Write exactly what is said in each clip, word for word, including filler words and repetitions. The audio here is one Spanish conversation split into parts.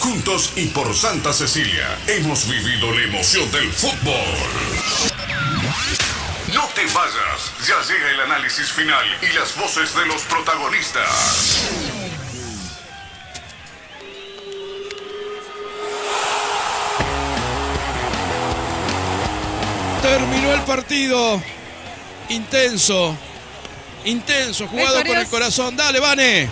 Juntos y por Santa Cecilia hemos vivido la emoción del fútbol. No te vayas, ya llega el análisis final y las voces de los protagonistas. Terminó el partido. Intenso. Intenso, jugado con el corazón. Dale, Vane.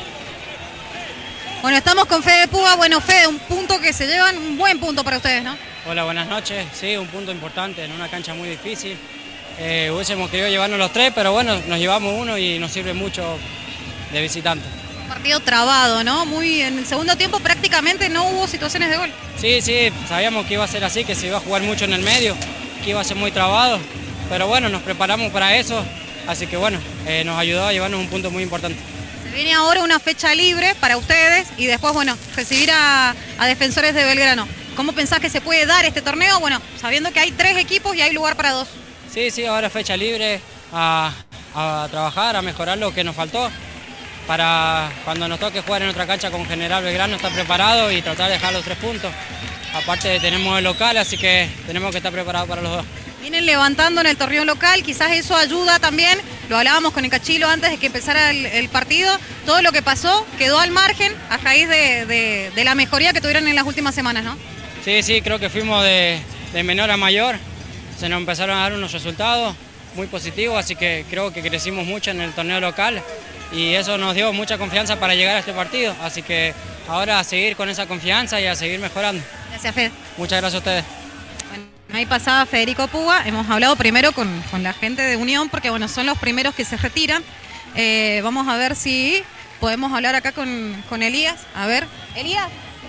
Bueno, estamos con Fede Puga. Bueno, Fede, un punto que se llevan, un buen punto para ustedes, ¿no? Hola, buenas noches. Sí, un punto importante en una cancha muy difícil. Eh, hubiésemos querido llevarnos los tres, pero bueno, nos llevamos uno y nos sirve mucho de visitante. Un partido trabado, ¿no? Muy en el segundo tiempo prácticamente no hubo situaciones de gol. Sí, sí, sabíamos que iba a ser así, que se iba a jugar mucho en el medio, que iba a ser muy trabado, pero bueno, nos preparamos para eso, así que bueno, eh, nos ayudó a llevarnos un punto muy importante. Se viene ahora una fecha libre para ustedes y después, bueno, recibir a, a Defensores de Belgrano. ¿Cómo pensás que se puede dar este torneo? Bueno, sabiendo que hay tres equipos y hay lugar para dos. Sí, sí, ahora fecha libre, a, a trabajar, a mejorar lo que nos faltó, para cuando nos toque jugar en otra cancha con General Belgrano estar preparado y tratar de dejar los tres puntos. Aparte tenemos el local, así que tenemos que estar preparados para los dos. Vienen levantando en el torneo local, quizás eso ayuda también, lo hablábamos con el Cachilo antes de que empezara el, el partido, todo lo que pasó quedó al margen a raíz de, de, de la mejoría que tuvieron en las últimas semanas, ¿no? Sí, sí, creo que fuimos de, de menor a mayor, se nos empezaron a dar unos resultados muy positivos, así que creo que crecimos mucho en el torneo local y eso nos dio mucha confianza para llegar a este partido, así que ahora a seguir con esa confianza y a seguir mejorando. Gracias, Fede. Muchas gracias a ustedes. Bueno, ahí pasaba Federico Puga, hemos hablado primero con, con la gente de Unión porque bueno, son los primeros que se retiran. Eh, vamos a ver si podemos hablar acá con, con Elías. A ver, Elías.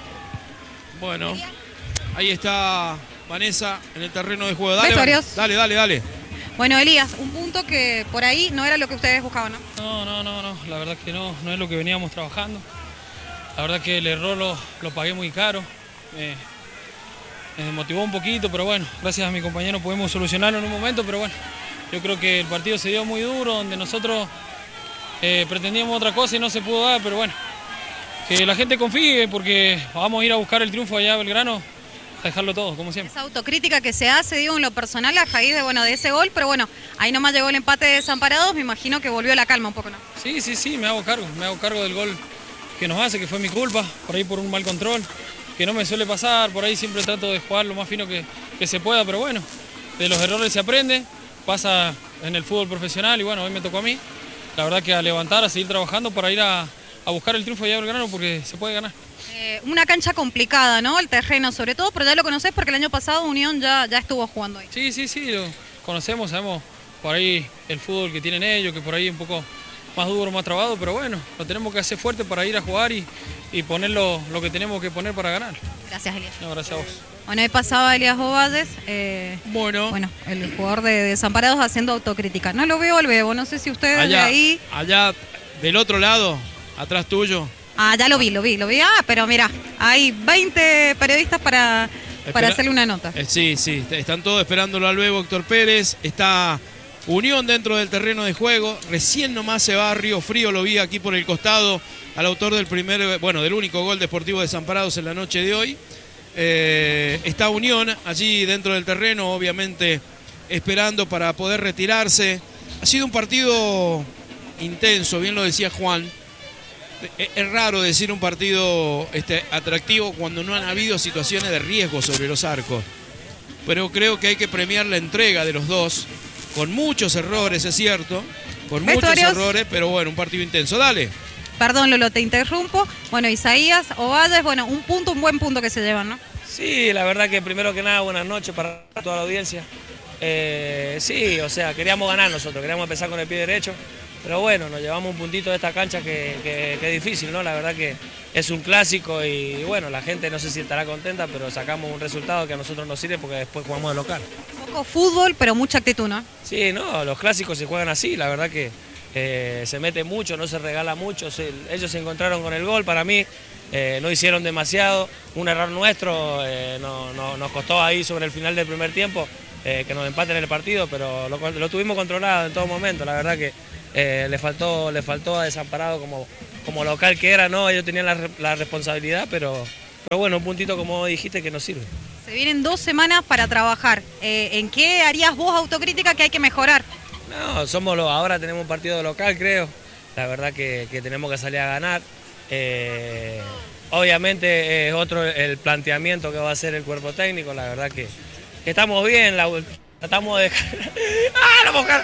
Bueno, Elías. Ahí está Vanessa en el terreno de juego. Dale, Vestuarios. dale, dale, dale. Bueno, Elías, un punto que por ahí no era lo que ustedes buscaban, ¿no? No, no, no, no, la verdad que no, no es lo que veníamos trabajando. La verdad que el error lo, lo pagué muy caro. Eh, me desmotivó un poquito, pero bueno, gracias a mi compañero pudimos solucionarlo en un momento, pero bueno, yo creo que el partido se dio muy duro, donde nosotros eh, pretendíamos otra cosa y no se pudo dar, pero bueno, que la gente confíe porque vamos a ir a buscar el triunfo allá a Belgrano, a dejarlo todo, como siempre. Esa autocrítica que se hace, digo, en lo personal a raíz de, bueno, de ese gol, pero bueno, ahí nomás llegó el empate de Desamparados, me imagino que volvió la calma un poco, ¿no? Sí, sí, sí, me hago cargo, me hago cargo del gol que nos hace, que fue mi culpa, por ahí por un mal control, que no me suele pasar, por ahí siempre trato de jugar lo más fino que, que se pueda, pero bueno, de los errores se aprende, pasa en el fútbol profesional y bueno, hoy me tocó a mí, la verdad que a levantar, a seguir trabajando para ir a, a buscar el triunfo allá a Belgrano porque se puede ganar. Eh, una cancha complicada, ¿no? El terreno sobre todo, pero ya lo conocés porque el año pasado Unión ya, ya estuvo jugando ahí. Sí, sí, sí, lo conocemos, sabemos por ahí el fútbol que tienen ellos, que por ahí un poco más duro, más trabado, pero bueno, lo tenemos que hacer fuerte para ir a jugar y, y poner lo, lo que tenemos que poner para ganar. Gracias, Elías. No, gracias a vos. Bueno, ahí pasaba Elías Ovalles, eh, Bueno, bueno, el jugador de Desamparados haciendo autocrítica. No lo veo al Bebo, no sé si ustedes de allá, ahí... allá del otro lado, atrás tuyo. Ah, ya lo vi, lo vi, lo vi. Ah, pero mira, hay veinte periodistas para, para Espera- hacerle una nota. Eh, sí, sí, están todos esperándolo al Bebo Héctor Pérez. Está Unión dentro del terreno de juego. Recién nomás se va a Río Frío, lo vi aquí por el costado, al autor del primer, bueno, del único gol de Sportivo Desamparados en la noche de hoy. Eh, está Unión allí dentro del terreno, obviamente esperando para poder retirarse. Ha sido un partido intenso, bien lo decía Juan. Es raro decir un partido este, atractivo cuando no han habido situaciones de riesgo sobre los arcos. Pero creo que hay que premiar la entrega de los dos, con muchos errores, es cierto, con muchos Vestuarios. errores, pero bueno, un partido intenso. Dale. Perdón, Lolo, te interrumpo. Bueno, Isaías, Ovalles, bueno, un punto, un buen punto que se llevan, ¿no? Sí, la verdad que primero que nada, buenas noches para toda la audiencia. Eh, sí, o sea, queríamos ganar nosotros, queríamos empezar con el pie derecho, pero bueno, nos llevamos un puntito de esta cancha que, que, que es difícil, ¿no? La verdad que es un clásico y bueno, la gente no sé si estará contenta, pero sacamos un resultado que a nosotros nos sirve porque después jugamos de local. Poco fútbol, pero mucha actitud, ¿no? Sí, no, los clásicos se juegan así, la verdad que eh, se mete mucho, no se regala mucho, se- ellos se encontraron con el gol, para mí eh, no hicieron demasiado, un error nuestro eh, no, no- nos costó ahí sobre el final del primer tiempo eh, que nos empaten el partido, pero lo, lo tuvimos controlado en todo momento, la verdad que eh, le faltó le faltó a Desamparado como, como local que era, ¿no? Ellos tenían la, re- la responsabilidad, pero Pero bueno, un puntito como dijiste que nos sirve. Se vienen dos semanas para trabajar. Eh, ¿En qué harías vos autocrítica que hay que mejorar? No, somos los, ahora tenemos un partido local, creo. La verdad que, que tenemos que salir a ganar. Eh, obviamente es otro el planteamiento que va a hacer el cuerpo técnico. La verdad que, que estamos bien, la, tratamos de dejar... ¡Ah, la boca!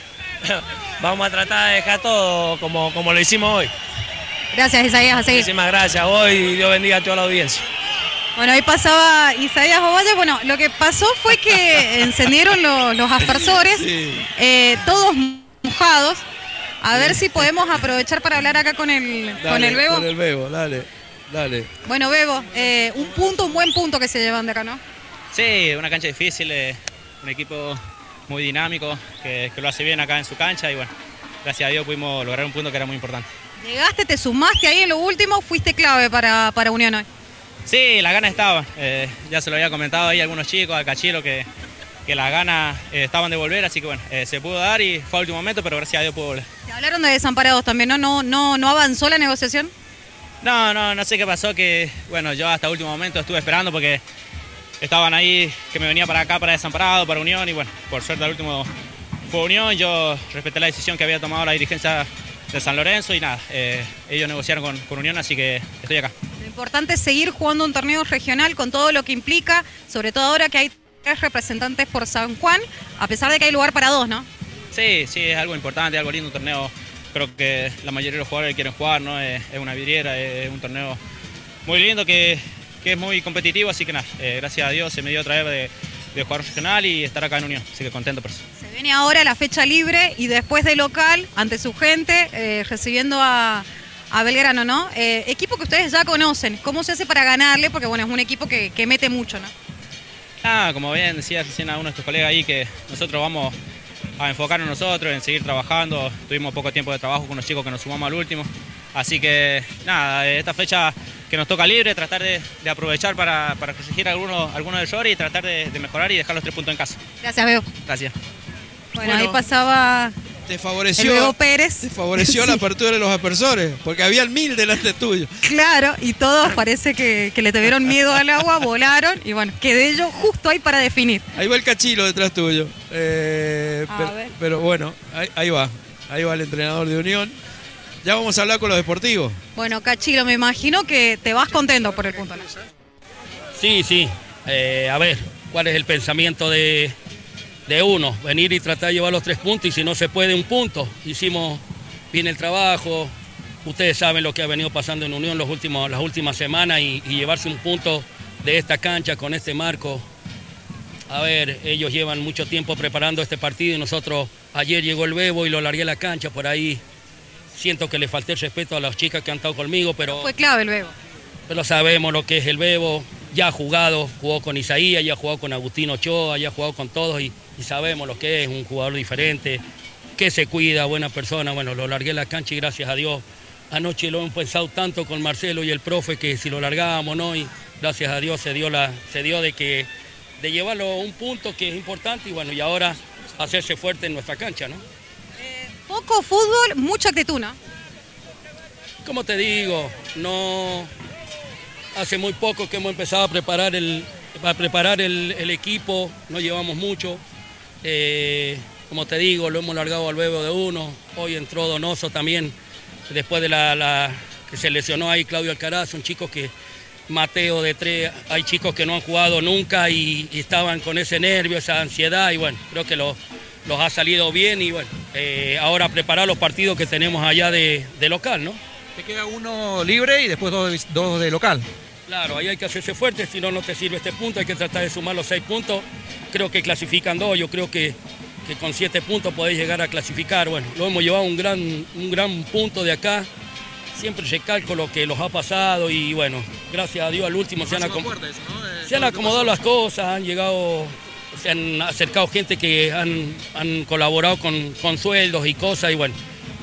Vamos a tratar de dejar todo como, como lo hicimos hoy. Gracias, Isaías. A seguir. Muchísimas gracias a vos y Dios bendiga a toda la audiencia. Bueno, ahí pasaba Isaías Ovalle. Bueno, lo que pasó fue que encendieron los, los aspersores, sí. eh, todos mojados. A ver si podemos aprovechar para hablar acá con el, dale, con el Bebo. Con el Bebo, dale, dale. Bueno, Bebo, eh, un punto, un buen punto que se llevan de acá, ¿no? Sí, una cancha difícil, eh, un equipo muy dinámico, que, que lo hace bien acá en su cancha y bueno, gracias a Dios pudimos lograr un punto que era muy importante. Llegaste, te sumaste ahí en lo último, fuiste clave para, para Unión hoy. Sí, las ganas estaban, eh, ya se lo había comentado ahí a algunos chicos, al Cachilo, que, que las ganas eh, estaban de volver, así que bueno, eh, se pudo dar y fue al último momento, pero gracias a Dios pudo volver. Te hablaron de desamparados también, ¿no? ¿No, no, no avanzó la negociación? No, no, no sé qué pasó, que bueno, yo hasta el último momento estuve esperando porque estaban ahí, que me venía para acá, para Desamparado, para Unión, y bueno, por suerte al último fue Unión, yo respeté la decisión que había tomado la dirigencia de San Lorenzo y nada, eh, ellos negociaron con, con Unión, así que estoy acá. Lo importante es seguir jugando un torneo regional con todo lo que implica, sobre todo ahora que hay tres representantes por San Juan, a pesar de que hay lugar para dos, ¿no? Sí, sí, es algo importante, algo lindo, un torneo, creo que la mayoría de los jugadores quieren jugar, ¿no? Es, es una vidriera, es un torneo muy lindo que, que es muy competitivo, así que nada, eh, gracias a Dios se me dio otra vez de, de jugar regional y estar acá en Unión, así que contento por eso. Se viene ahora la fecha libre y después de local, ante su gente, eh, recibiendo a, a Belgrano, ¿no? Eh, equipo que ustedes ya conocen, ¿cómo se hace para ganarle? Porque bueno, es un equipo que, que mete mucho, ¿no? Ah, como bien decía recién a uno de tus colegas ahí, que nosotros vamos a enfocarnos nosotros, en seguir trabajando. Tuvimos poco tiempo de trabajo con los chicos que nos sumamos al último. Así que nada, esta fecha que nos toca libre, tratar de, de aprovechar para, para corregir algunos algunos errores y tratar de, de mejorar y dejar los tres puntos en casa. Gracias, Bebo. Gracias. Bueno, bueno, ahí pasaba te favoreció, el Bebo Pérez. Te favoreció sí. La apertura de los aspersores, porque habían mil delante tuyo. Claro, y todos parece que, que le tuvieron miedo al agua, volaron, y bueno, quedé yo justo ahí para definir. Ahí va el Cachilo detrás tuyo. Eh, pero, pero bueno, ahí, ahí va, ahí va el entrenador de Unión. Ya vamos a hablar con los deportivos. Bueno, Cachilo, me imagino que te vas contento por el punto, ¿no? Sí, sí. Eh, a ver, ¿cuál es el pensamiento de, de uno? Venir y tratar de llevar los tres puntos y si no se puede, un punto. Hicimos bien el trabajo. Ustedes saben lo que ha venido pasando en Unión los últimos, las últimas semanas y, y llevarse un punto de esta cancha con este marco. A ver, ellos llevan mucho tiempo preparando este partido y nosotros, ayer llegó el Bebo y lo largué a la cancha por ahí. Siento que le falté el respeto a las chicas que han estado conmigo, pero... Fue clave el Bebo. Pero sabemos lo que es el Bebo, ya ha jugado, jugó con Isaías, ya ha jugado con Agustín Ochoa, ya ha jugado con todos y, y sabemos lo que es, un jugador diferente, que se cuida, buena persona. Bueno, lo largué a la cancha y gracias a Dios. Anoche lo hemos pensado tanto con Marcelo y el profe que si lo largábamos, ¿no? Y gracias a Dios se dio, la, se dio de, que, de llevarlo a un punto que es importante y bueno, y ahora hacerse fuerte en nuestra cancha, ¿no? Poco fútbol, mucha actitud, ¿no? Como te digo, no hace muy poco que hemos empezado a preparar el, a preparar el, el equipo, no llevamos mucho. Eh, como te digo, lo hemos largado al Bebo de uno, hoy entró Donoso también, después de la, la que se lesionó ahí Claudio Alcaraz, son chicos que, Mateo de tres, hay chicos que no han jugado nunca y, y estaban con ese nervio, esa ansiedad y bueno, creo que lo... los ha salido bien y bueno, eh, ahora preparar los partidos que tenemos allá de, de local, ¿no? Te queda uno libre y después dos de, dos de local. Claro, ahí hay que hacerse fuerte, si no, no te sirve este punto, hay que tratar de sumar los seis puntos, creo que clasifican dos, yo creo que, que con siete puntos podéis llegar a clasificar, bueno, lo hemos llevado un gran, un gran punto de acá, siempre recalco lo que los ha pasado y bueno, gracias a Dios al último se han, acom eso, ¿no? se han acomodado las cosas, han llegado... Se han acercado gente que han, han colaborado con, con sueldos y cosas y bueno,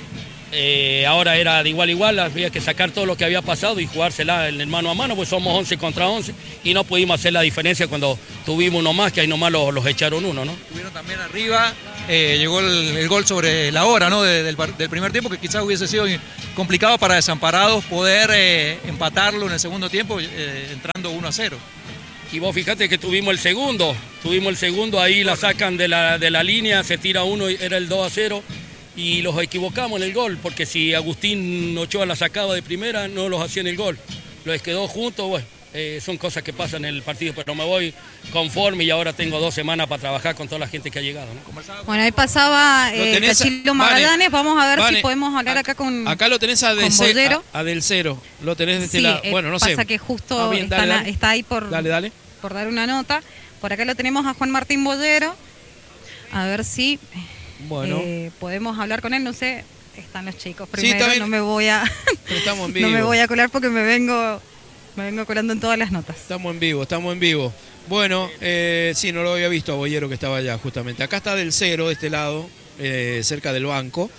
eh, ahora era de igual a igual, había que sacar todo lo que había pasado y jugársela en el mano a mano, pues somos once contra once y no pudimos hacer la diferencia cuando tuvimos uno más, que ahí nomás los, los echaron uno, ¿no? Estuvieron también arriba eh, llegó el, el gol sobre la hora, ¿no? de, del, del primer tiempo, que quizás hubiese sido complicado para Desamparados poder eh, empatarlo en el segundo tiempo, eh, entrando uno a cero. Y vos fijate que tuvimos el segundo, tuvimos el segundo, ahí la sacan de la, de la línea, se tira uno, era el dos a cero, y los equivocamos en el gol, porque si Agustín Ochoa la sacaba de primera, no los hacía en el gol. Los quedó juntos, bueno, eh, son cosas que pasan en el partido, pero me voy conforme y ahora tengo dos semanas para trabajar con toda la gente que ha llegado, ¿no? Bueno, ahí pasaba eh, Cachilo Magallanes, Vane, vamos a ver Vane, si podemos hablar acá con Acá lo tenés a, de Bollero. a, a Del Cero, lo tenés de este Sí, lado. eh, Bueno, no pasa sé. que justo Ah, bien, están dale, a- dale. está ahí por, Dale, dale. por dar una nota. Por acá lo tenemos a Juan Martín Bollero. A ver si Bueno. eh, podemos hablar con él, no sé. Están los chicos Sí, primero, está bien. no me voy a Pero estamos en no vivo. me voy a colar porque me vengo me vengo colando en todas las notas. Estamos en vivo, estamos en vivo. Bueno, eh, sí, no lo había visto a Bollero que estaba allá justamente. Acá está Del Cero, de este lado, eh, cerca del banco.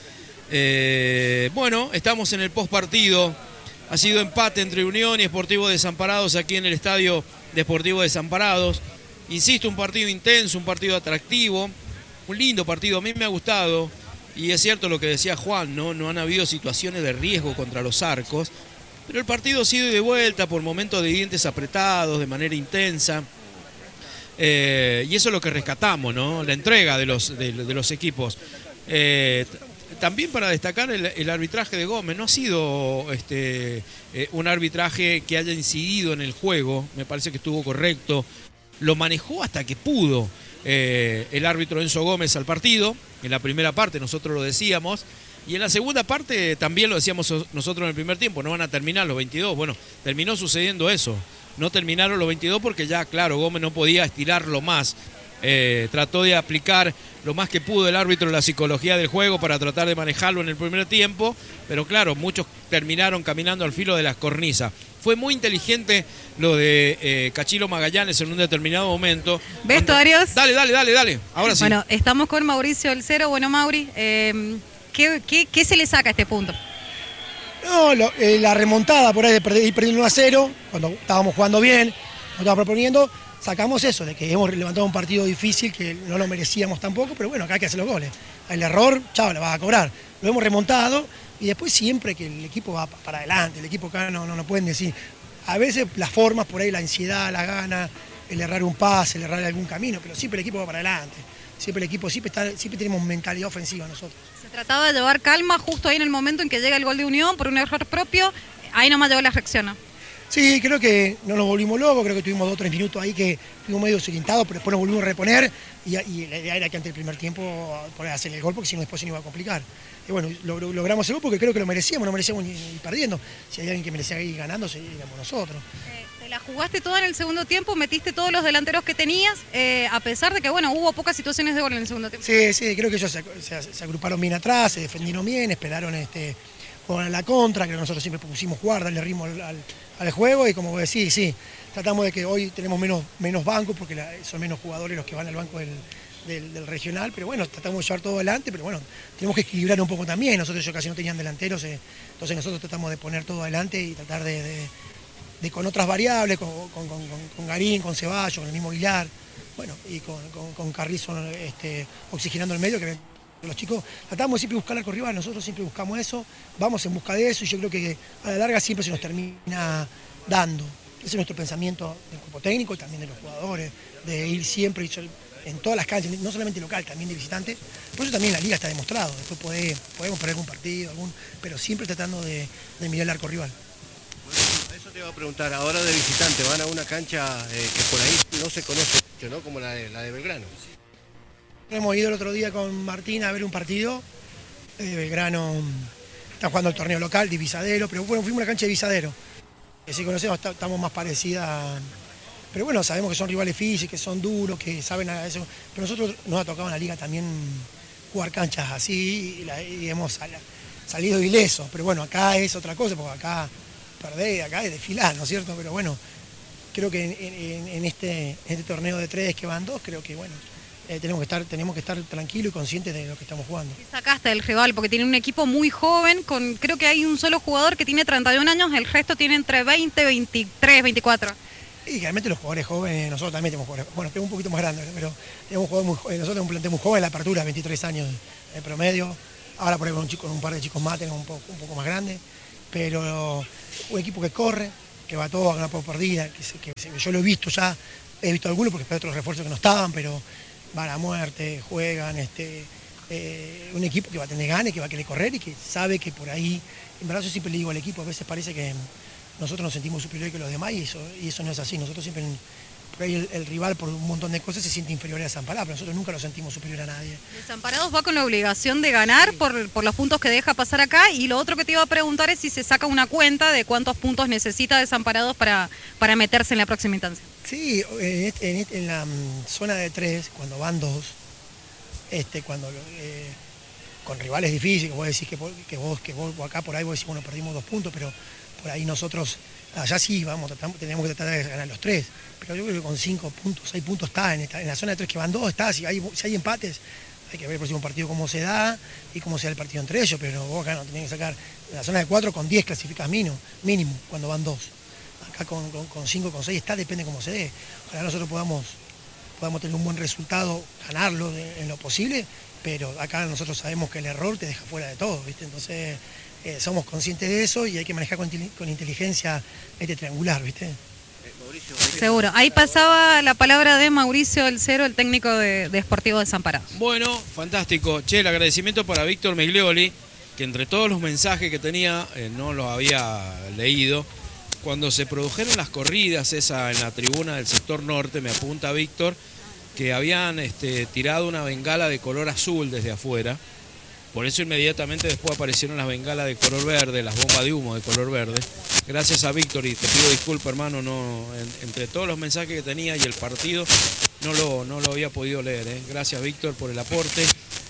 Eh, bueno, estamos en el post partido. Ha sido empate entre Unión y Sportivo Desamparados aquí en el estadio de Sportivo Desamparados. Insisto, un partido intenso, un partido atractivo, un lindo partido. A mí me ha gustado. Y es cierto lo que decía Juan, ¿no? No han habido situaciones de riesgo contra los arcos. Pero el partido ha sido de vuelta por momentos de dientes apretados, de manera intensa. Eh, y eso es lo que rescatamos, ¿no? La entrega de los, de, de los equipos. Eh, también para destacar el, el arbitraje de Gómez. No ha sido este, eh, un arbitraje que haya incidido en el juego. Me parece que estuvo correcto. Lo manejó hasta que pudo eh, el árbitro Enzo Gómez al partido. En la primera parte nosotros lo decíamos. Y en la segunda parte también lo decíamos nosotros en el primer tiempo. No van a terminar los veintidós. Bueno, terminó sucediendo eso. No terminaron los veintidós porque ya, claro, Gómez no podía estirarlo más. Eh, trató de aplicar lo más que pudo el árbitro la psicología del juego para tratar de manejarlo en el primer tiempo, pero claro, muchos terminaron caminando al filo de las cornisas. Fue muy inteligente lo de eh, Cachilo Magallanes en un determinado momento. ¿Ves, Cuando... Arios? Dale, dale, dale, dale. Ahora sí. Bueno, estamos con Mauricio Del Cero. Bueno, Mauri, eh, ¿qué, qué, ¿qué se le saca a este punto? No, lo, eh, la remontada por ahí de perder, ir perdiendo uno a cero, cuando estábamos jugando bien, nos estábamos proponiendo, sacamos eso, de que hemos levantado un partido difícil que no lo merecíamos tampoco, pero bueno, acá hay que hacer los goles. El error, chao, la vas a cobrar. Lo hemos remontado y después siempre que el equipo va para adelante, el equipo acá no, no, no pueden decir. A veces las formas por ahí, la ansiedad, la gana, el errar un pase, el errar algún camino, pero siempre el equipo va para adelante. Siempre el equipo, siempre, está, siempre tenemos mentalidad ofensiva nosotros. Se trataba de llevar calma justo ahí en el momento en que llega el gol de Unión por un error propio. Ahí nomás llegó la reacción, ¿no? Sí, creo que no nos volvimos locos, creo que tuvimos dos o tres minutos ahí que fuimos medio desorientados, pero después nos volvimos a reponer y, y la idea era que ante el primer tiempo poder hacer el gol porque si no después se nos iba a complicar. Y bueno, log logramos el gol porque creo que lo merecíamos, no merecíamos ni, ni perdiendo. Si hay alguien que merecía ir ganando, seríamos nosotros. Eh, te la jugaste toda en el segundo tiempo, metiste todos los delanteros que tenías, eh, a pesar de que, bueno, hubo pocas situaciones de gol en el segundo tiempo. Sí, sí, creo que ellos se, se, se agruparon bien atrás, se defendieron bien, esperaron este, jugar a la contra, creo que nosotros siempre pusimos jugar, darle ritmo al, al, al juego y como vos decís, sí, tratamos de que hoy tenemos menos, menos bancos porque la, son menos jugadores los que van al banco del, del, del regional, pero bueno, tratamos de llevar todo adelante, pero bueno, tenemos que equilibrar un poco también, nosotros ellos casi no tenían delanteros, eh, entonces nosotros tratamos de poner todo adelante y tratar de, de, de con otras variables, con, con, con, con Garín, con Ceballos, con el mismo Villar, bueno, y con, con, con Carrizo este, oxigenando el medio, que los chicos tratamos siempre de buscar al arco rival, nosotros siempre buscamos eso, vamos en busca de eso y yo creo que a la larga siempre se nos termina dando. Ese es nuestro pensamiento del cuerpo técnico y también de los jugadores, de ir siempre en todas las canchas, no solamente local, también de visitante. Por eso también la liga está demostrado, después puede, podemos perder algún partido, algún, pero siempre tratando de, de mirar el arco rival. Bueno, eso te iba a preguntar, ahora de visitante van a una cancha eh, que por ahí no se conoce mucho, ¿no? Como la de, la de Belgrano. Hemos ido el otro día con Martín a ver un partido. Eh, Belgrano está jugando el torneo local de Visadero, pero bueno, fuimos a una cancha de Visadero. Eh, si conocemos, estamos más parecidas. Pero bueno, sabemos que son rivales físicos, que son duros, que saben a eso. Pero nosotros nos ha tocado en la liga también jugar canchas así y, la, y hemos sal, salido ilesos. Pero bueno, acá es otra cosa, porque acá perdés, acá es desfilar, ¿no es cierto? Pero bueno, creo que en, en, en, este, en este torneo de tres que van dos, creo que bueno. Eh, tenemos, que estar, tenemos que estar tranquilos y conscientes de lo que estamos jugando. ¿Qué sacaste del rival? Porque tiene un equipo muy joven, con creo que hay un solo jugador que tiene treinta y un años, el resto tiene entre veinte, veintitrés, veinticuatro. Y realmente los jugadores jóvenes, nosotros también tenemos jugadores, bueno, tenemos un poquito más grandes, pero tenemos jugadores muy jóvenes, nosotros tenemos un plantel muy joven, la apertura, veintitrés años en promedio, ahora por ahí con un, chico, con un par de chicos más tenemos un poco, un poco más grande, pero un equipo que corre, que va todo a ganar por perdida, que, se, que se, yo lo he visto ya, he visto algunos porque hay otros refuerzos que no estaban, pero van a muerte, juegan, este, eh, un equipo que va a tener ganas, que va a querer correr y que sabe que por ahí, en verdad yo siempre le digo al equipo, a veces parece que nosotros nos sentimos superiores que los demás y eso, y eso no es así. Nosotros siempre, por ahí el, el rival por un montón de cosas se siente inferior a Desamparados, pero nosotros nunca lo sentimos superior a nadie. Desamparados va con la obligación de ganar sí. por, por los puntos que deja pasar acá, y lo otro que te iba a preguntar es si se saca una cuenta de cuántos puntos necesita Desamparados para, para meterse en la próxima instancia. Sí, en, en, en la zona de tres, cuando van dos, este, cuando eh, con rivales difíciles, vos decís que, que, vos, que vos acá por ahí vos decís, bueno, perdimos dos puntos, pero por ahí nosotros, allá sí, vamos, tratamos, tenemos que tratar de ganar los tres, pero yo creo que con cinco puntos, seis puntos está, en, esta, en la zona de tres que van dos está, si hay, si hay empates, hay que ver el próximo partido cómo se da y cómo sea el partido entre ellos, pero vos acá no tenés que sacar, en la zona de cuatro con diez clasificas mínimo, mínimo cuando van dos, acá con, con, con cinco, con seis está, depende cómo se dé, ojalá nosotros podamos, podamos tener un buen resultado, ganarlo en, en lo posible, pero acá nosotros sabemos que el error te deja fuera de todo, ¿viste? Entonces eh, somos conscientes de eso y hay que manejar con, con inteligencia este triangular, ¿viste? Eh, Mauricio, seguro. Ahí pasaba la palabra de Mauricio El Cero, el técnico de, de Sportivo Desamparados. Bueno, fantástico. Che, el agradecimiento para Víctor Miglioli, que entre todos los mensajes que tenía, eh, no los había leído. Cuando se produjeron las corridas esa en la tribuna del sector norte, me apunta Víctor, que habían este, tirado una bengala de color azul desde afuera. Por eso inmediatamente después aparecieron las bengalas de color verde, las bombas de humo de color verde. Gracias a Víctor, y te pido disculpas, hermano, no, en, entre todos los mensajes que tenía y el partido no lo, no lo había podido leer. ¿eh? Gracias, Víctor, por el aporte.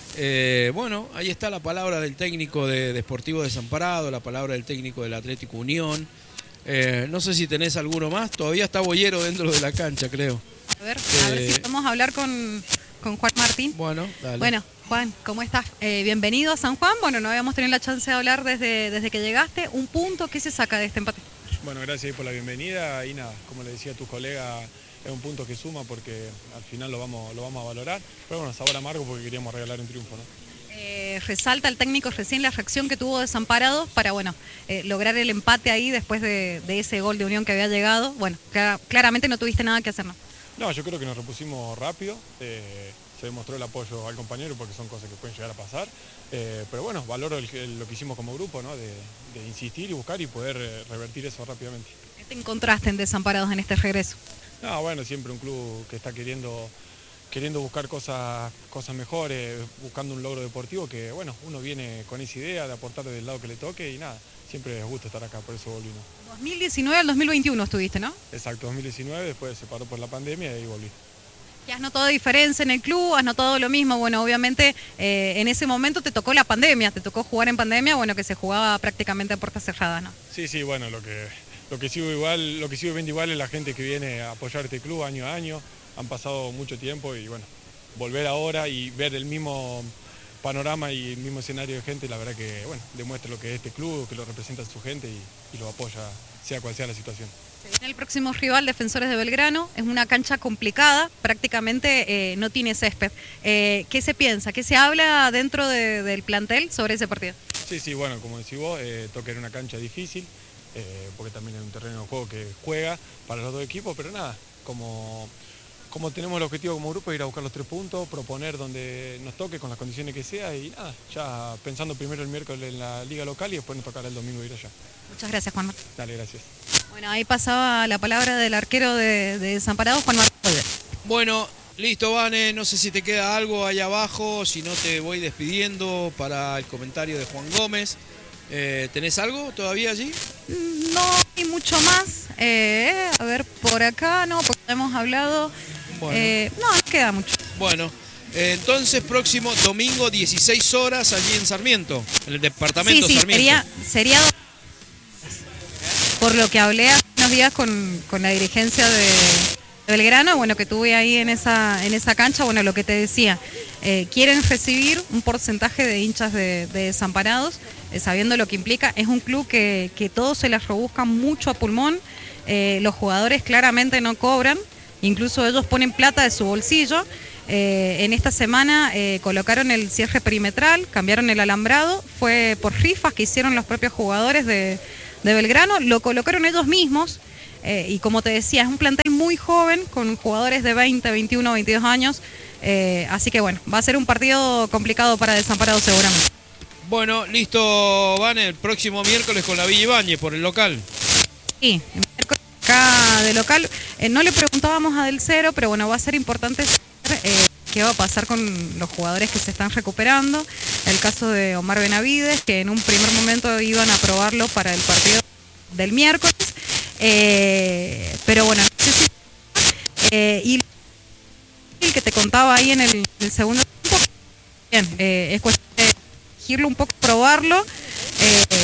Eh, bueno, ahí está la palabra del técnico de, de Sportivo Desamparado, la palabra del técnico del Atlético Unión. Eh, no sé si tenés alguno más, todavía está Boyero dentro de la cancha, creo. A ver, a ver si vamos a hablar con, con Juan Martín. Bueno, dale. Bueno, Juan, ¿cómo estás? Eh, bienvenido a San Juan. Bueno, no habíamos tenido la chance de hablar desde, desde que llegaste. Un punto, ¿qué se saca de este empate? Bueno, gracias por la bienvenida y nada, como le decía a tu colega, es un punto que suma porque al final lo vamos, lo vamos a valorar. Pero bueno, sabor amargo porque queríamos regalar un triunfo, ¿no? Eh, resalta el técnico recién la reacción que tuvo Desamparados para bueno eh, lograr el empate ahí después de, de ese gol de Unión que había llegado. Bueno, clara, claramente no tuviste nada que hacer, ¿no? No, yo creo que nos repusimos rápido, eh, se demostró el apoyo al compañero porque son cosas que pueden llegar a pasar, eh, pero bueno, valoro el, el, lo que hicimos como grupo, ¿no? de, de insistir y buscar y poder eh, revertir eso rápidamente. ¿Qué te encontraste en Desamparados en este regreso? No, bueno, siempre un club que está queriendo, queriendo buscar cosas, cosas mejores, buscando un logro deportivo que, bueno, uno viene con esa idea de aportar del lado que le toque y nada, siempre les gusta estar acá, por eso volvimos. dos mil diecinueve al dos mil veintiuno estuviste, ¿no? Exacto, dos mil diecinueve, después se paró por la pandemia y ahí volví. ¿Y has notado diferencia en el club? ¿Has notado lo mismo? Bueno, obviamente eh, en ese momento te tocó la pandemia, te tocó jugar en pandemia, bueno, que se jugaba prácticamente a puertas cerradas, ¿no? Sí, sí, bueno, lo que, lo que sigo igual, lo que sigo viendo igual es la gente que viene a apoyar este club año a año, han pasado mucho tiempo y bueno, volver ahora y ver el mismo panorama y el mismo escenario de gente, la verdad que bueno, demuestra lo que es este club, que lo representa su gente y, y lo apoya, sea cual sea la situación. Se viene el próximo rival, Defensores de Belgrano, es una cancha complicada, prácticamente eh, no tiene césped. Eh, ¿Qué se piensa? ¿Qué se habla dentro de, del plantel sobre ese partido? Sí, sí, bueno, como decís vos, eh, toca en una cancha difícil, eh, porque también es un terreno de juego que juega para los dos equipos, pero nada, como... Como tenemos el objetivo como grupo de ir a buscar los tres puntos, proponer donde nos toque con las condiciones que sea y nada, ya pensando primero el miércoles en la liga local y después nos tocará el domingo ir allá. Muchas gracias, Juan. Dale, gracias. Bueno, ahí pasaba la palabra del arquero de, de Desamparados, Juan Martín. Bueno, listo, Vane, no sé si te queda algo allá abajo, si no te voy despidiendo para el comentario de Juan Gómez. Eh, ¿Tenés algo todavía allí? No hay mucho más. Eh, a ver, por acá no, porque hemos hablado... Bueno. Eh, no, no queda mucho. Bueno, eh, entonces próximo domingo dieciséis horas allí en Sarmiento, en el departamento sí, sí, Sarmiento. Sería, sería por lo que hablé hace unos días con, con la dirigencia de, de Belgrano, bueno, que tuve ahí en esa, en esa cancha, bueno, lo que te decía, eh, quieren recibir un porcentaje de hinchas de, de Desamparados, eh, sabiendo lo que implica. Es un club que, que todos se las rebuscan mucho a pulmón. eh, los jugadores claramente no cobran, incluso ellos ponen plata de su bolsillo. Eh, en esta semana eh, colocaron el cierre perimetral, cambiaron el alambrado, fue por rifas que hicieron los propios jugadores de, de Belgrano, lo colocaron ellos mismos. Eh, y como te decía, es un plantel muy joven, con jugadores de veinte, veintiuno, veintidós años, eh, así que bueno, va a ser un partido complicado para Desamparados seguramente. Bueno, listo, Van, el próximo miércoles con la Villa Ibáñez por el local. Sí, el miércoles acá de local, eh, no le preguntábamos a Del Cero, pero bueno, va a ser importante saber eh, qué va a pasar con los jugadores que se están recuperando. El caso de Omar Benavides, que en un primer momento iban a probarlo para el partido del miércoles. Eh, pero bueno, no sé si, eh, y el que te contaba ahí en el, el segundo tiempo, bien, eh, es cuestión de elegirlo un poco, probarlo. Eh,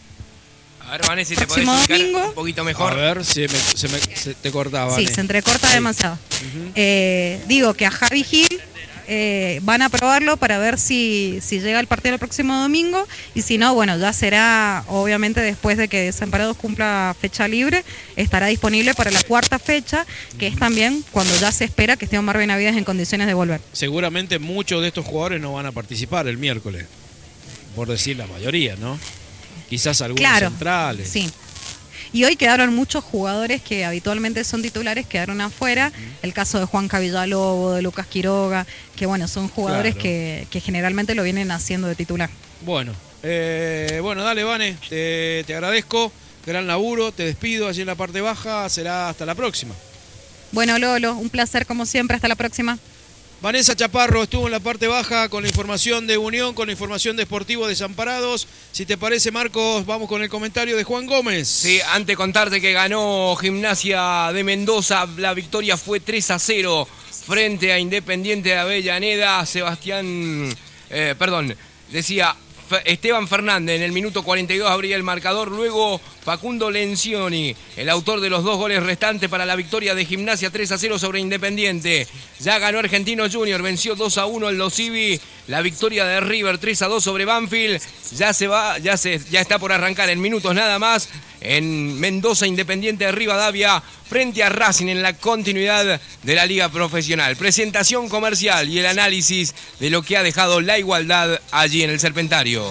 A ver, Vanessa, si te podés próximo explicar domingo. un poquito mejor. A ver, se, me, se, me, se te cortaba. Sí, Vane. se entrecorta demasiado. Ujú. Eh, digo que a Javi Gil eh, van a probarlo para ver si, si llega el partido el próximo domingo, y si no, bueno, ya será obviamente después de que Desamparados cumpla fecha libre, estará disponible para la cuarta fecha, que es también cuando ya se espera que esté Omar Benavides en condiciones de volver. Seguramente muchos de estos jugadores no van a participar el miércoles, por decir la mayoría, ¿no? Quizás algunos Claro, centrales. sí. Y hoy quedaron muchos jugadores que habitualmente son titulares, quedaron afuera. El caso de Juan Villalobos, de Lucas Quiroga, que bueno, son jugadores Claro. que, que generalmente lo vienen haciendo de titular. Bueno, eh, bueno, dale, Vane, te, te agradezco, gran laburo, te despido allí en la parte baja, será hasta la próxima. Bueno, Lolo, un placer como siempre, hasta la próxima. Vanessa Chaparro estuvo en la parte baja con la información de Unión, con la información de Sportivo Desamparados. Si te parece, Marcos, vamos con el comentario de Juan Gómez. Sí, antes contarte que ganó Gimnasia de Mendoza, la victoria fue tres a cero frente a Independiente de Avellaneda. Sebastián, eh, perdón, decía Esteban Fernández en el minuto cuarenta y dos abría el marcador, luego Facundo Lencioni, el autor de los dos goles restantes para la victoria de Gimnasia tres a cero sobre Independiente. Ya ganó Argentino Junior, venció dos a uno en Los Ibi, la victoria de River tres a dos sobre Banfield. Ya se va, ya se ya está por arrancar en minutos nada más en Mendoza, Independiente de Rivadavia frente a Racing en la continuidad de la Liga Profesional. Presentación comercial y el análisis de lo que ha dejado la igualdad allí en el Serpentario.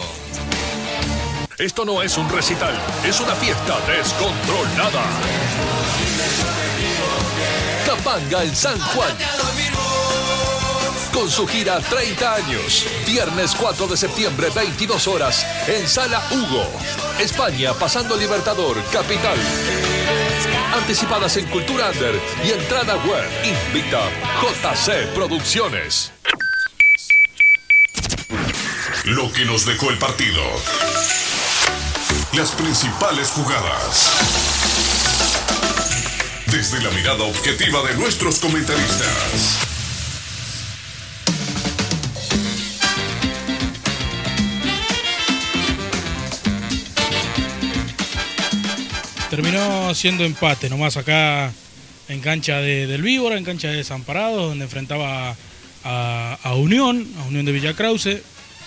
Esto no es un recital, es una fiesta descontrolada. Capanga en San Juan. Con su gira treinta años. Viernes cuatro de septiembre, veintidós horas, en Sala Hugo. España, pasando Libertador, Capital. Anticipadas en Cultura Under y entrada web. Invita J C Producciones. Lo que nos dejó el partido. Las principales jugadas. Desde la mirada objetiva de nuestros comentaristas. Terminó siendo empate nomás acá en cancha de, del Víbora, en cancha de Desamparados, donde enfrentaba a, a Unión, a Unión de Villa Krause.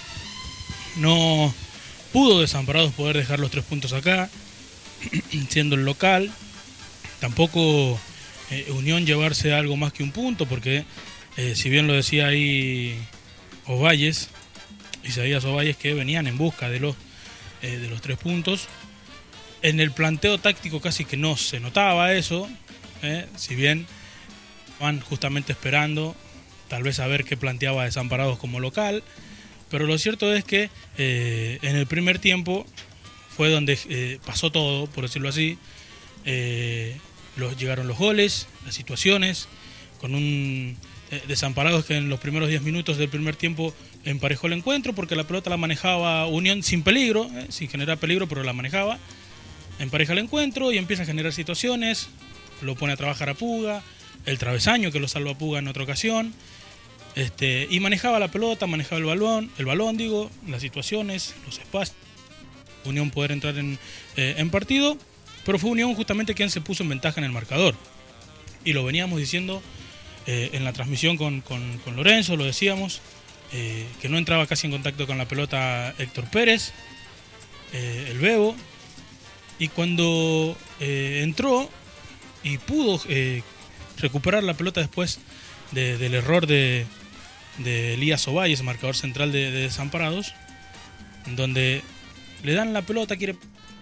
No pudo Desamparados poder dejar los tres puntos acá, siendo el local. Tampoco eh, Unión llevarse algo más que un punto, porque eh, si bien lo decía ahí Ovalles, Isaías Ovalles, que venían en busca de los, eh, de los tres puntos. En el planteo táctico casi que no se notaba eso, eh, si bien van justamente esperando tal vez a ver qué planteaba Desamparados como local, pero lo cierto es que eh, en el primer tiempo fue donde eh, pasó todo, por decirlo así. Eh, los, llegaron los goles, las situaciones, con un eh, Desamparados que en los primeros diez minutos del primer tiempo emparejó el encuentro, porque la pelota la manejaba Unión sin peligro, eh, sin generar peligro, pero la manejaba. Empareja el encuentro y empieza a generar situaciones, lo pone a trabajar a Puga, el travesaño que lo salva a Puga en otra ocasión, este, y manejaba la pelota, manejaba el balón, el balón digo, las situaciones, los espacios, Unión poder entrar en, eh, en partido, pero fue Unión justamente quien se puso en ventaja en el marcador, y lo veníamos diciendo eh, en la transmisión con, con, con Lorenzo, lo decíamos, eh, que no entraba casi en contacto con la pelota Héctor Pérez, eh, el Bebo. Y cuando eh, entró, y pudo eh, recuperar la pelota después de, del error de, de Elías Ovalles, marcador central de, de Desamparados, donde le dan la pelota, quiere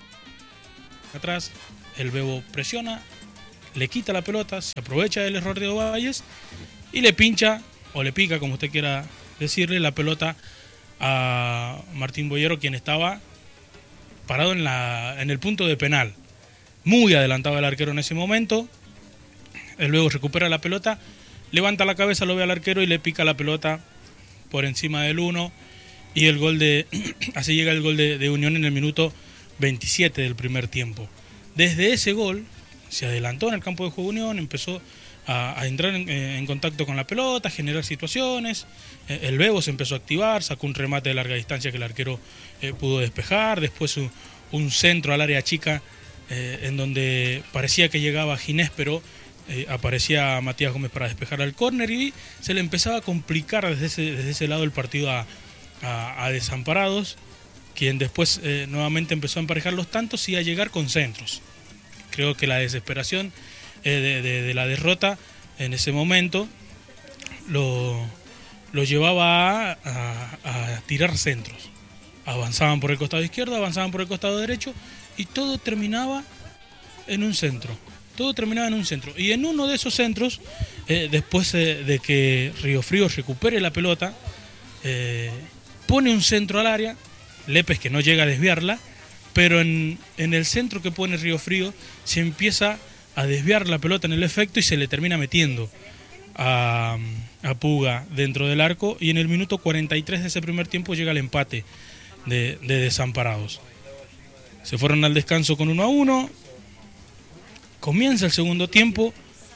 atrás, el Bebo presiona, le quita la pelota, se aprovecha del error de Ovalles y le pincha, o le pica, como usted quiera decirle, la pelota a Martín Boyero, quien estaba parado en, la, en el punto de penal. Muy adelantado el arquero en ese momento. Él luego recupera la pelota, levanta la cabeza, lo ve al arquero y le pica la pelota por encima del uno. Y el gol de así llega el gol de, de Unión en el minuto veintisiete del primer tiempo. Desde ese gol se adelantó en el campo de juego Unión, empezó a, a entrar en, en contacto con la pelota, a generar situaciones. El Bebo se empezó a activar, sacó un remate de larga distancia que el arquero eh, pudo despejar. Después un, un centro al área chica eh, en donde parecía que llegaba Ginés, pero eh, aparecía Matías Gómez para despejar al córner y se le empezaba a complicar desde ese, desde ese lado el partido a, a, a Desamparados, quien después eh, nuevamente empezó a emparejar los tantos y a llegar con centros. Creo que la desesperación eh, de, de, de la derrota en ese momento lo, lo llevaba a, a, a tirar centros. Avanzaban por el costado izquierdo, avanzaban por el costado derecho y todo terminaba en un centro. Todo terminaba en un centro. Y en uno de esos centros, eh, después eh, de que Río Frío recupere la pelota, eh, pone un centro al área, Lépez que no llega a desviarla, pero en, en el centro que pone Río Frío se empieza a desviar la pelota en el efecto y se le termina metiendo a, a Puga dentro del arco, y en el minuto cuarenta y tres de ese primer tiempo llega el empate de, de Desamparados. Se fueron al descanso con uno a uno, comienza el segundo tiempo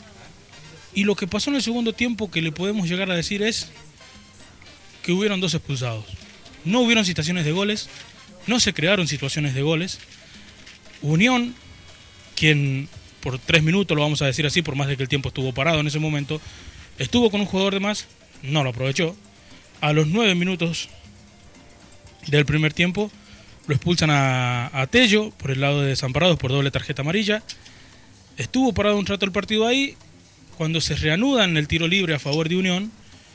y lo que pasó en el segundo tiempo que le podemos llegar a decir es que hubieron dos expulsados. No hubieron situaciones de goles, no se crearon situaciones de goles. Unión, quien por tres minutos, lo vamos a decir así, por más de que el tiempo estuvo parado en ese momento, estuvo con un jugador de más, no lo aprovechó. A los nueve minutos del primer tiempo lo expulsan a, a Tello por el lado de Desamparados por doble tarjeta amarilla. Estuvo parado un rato el partido ahí. Cuando se reanuda en el tiro libre a favor de Unión,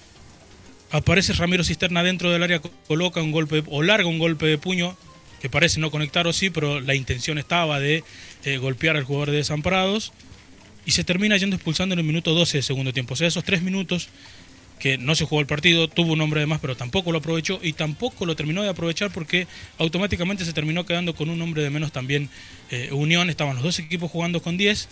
aparece Ramiro Cisterna dentro del área, coloca un golpe o larga un golpe de puño que parece no conectar o sí, pero la intención estaba de eh, golpear al jugador de Desamparados, y se termina yendo expulsando en el minuto doce del segundo tiempo. O sea, esos tres minutos que no se jugó el partido, tuvo un hombre de más, pero tampoco lo aprovechó y tampoco lo terminó de aprovechar porque automáticamente se terminó quedando con un hombre de menos también eh, Unión. Estaban los dos equipos jugando con diez,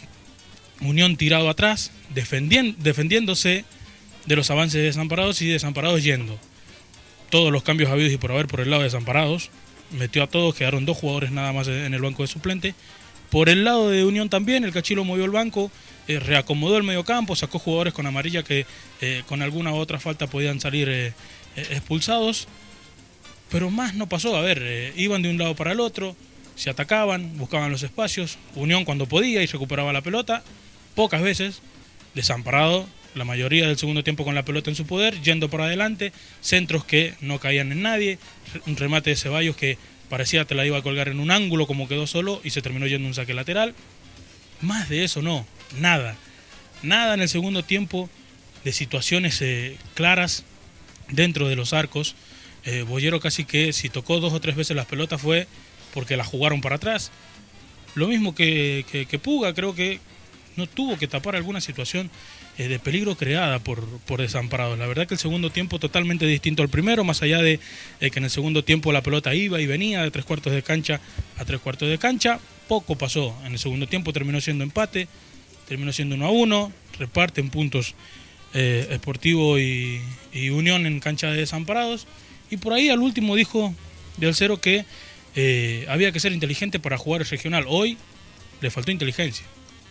Unión tirado atrás, defendien- defendiéndose de los avances de Desamparados y Desamparados yendo. Todos los cambios habidos y por haber por el lado de Desamparados, metió a todos, quedaron dos jugadores nada más en el banco de suplente. Por el lado de Unión también, el Cachilo movió el banco, eh, reacomodó el mediocampo, sacó jugadores con amarilla que eh, con alguna u otra falta podían salir eh, eh, expulsados, pero más no pasó. A ver, eh, iban de un lado para el otro, se atacaban, buscaban los espacios. Unión cuando podía y recuperaba la pelota, pocas veces. Desamparado la mayoría del segundo tiempo con la pelota en su poder, yendo por adelante, centros que no caían en nadie, un remate de Ceballos que parecía te la iba a colgar en un ángulo como quedó solo y se terminó yendo un saque lateral. Más de eso no, nada, nada en el segundo tiempo de situaciones eh, claras dentro de los arcos. eh, Boyero casi que si tocó dos o tres veces las pelotas fue porque las jugaron para atrás. Lo mismo que, que, que Puga, creo que no tuvo que tapar alguna situación eh, de peligro creada por, por Desamparados. La verdad que el segundo tiempo totalmente distinto al primero, más allá de eh, que en el segundo tiempo la pelota iba y venía de tres cuartos de cancha a tres cuartos de cancha. Poco pasó en el segundo tiempo, terminó siendo empate, terminó siendo uno a uno, reparten puntos eh, Sportivo y, y Unión en cancha de Desamparados, y por ahí al último dijo del cero que eh, había que ser inteligente para jugar el regional. Hoy le faltó inteligencia.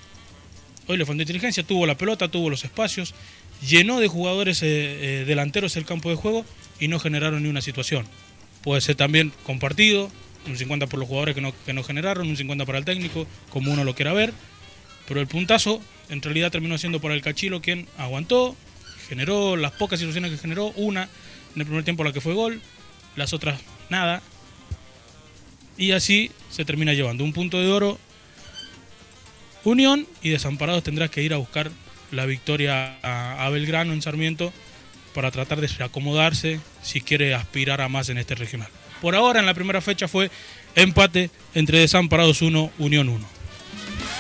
Hoy le faltó inteligencia, tuvo la pelota, tuvo los espacios, llenó de jugadores eh, eh, delanteros el campo de juego y no generaron ni una situación. Puede ser también compartido, un cincuenta por los jugadores que no, que no generaron, un cincuenta para el técnico, como uno lo quiera ver, pero el puntazo en realidad terminó siendo para el Cachilo, quien aguantó, generó las pocas situaciones que generó, una en el primer tiempo la que fue gol, las otras nada, y así se termina llevando un punto de oro Unión, y Desamparados tendrá que ir a buscar la victoria a, a Belgrano en Sarmiento para tratar de reacomodarse si quiere aspirar a más en este regional. Por ahora, en la primera fecha fue empate entre Desamparados uno, Unión uno.